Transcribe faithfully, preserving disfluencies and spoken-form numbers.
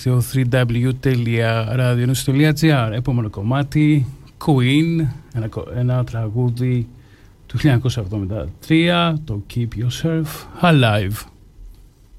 διαδίκτυο double-u double-u double-u τελεία radionews τελεία gr. Επόμενο κομμάτι, Queen, ένα, ένα τραγούδι του χίλια εννιακόσια εβδομήντα τρία, το Keep Yourself Alive.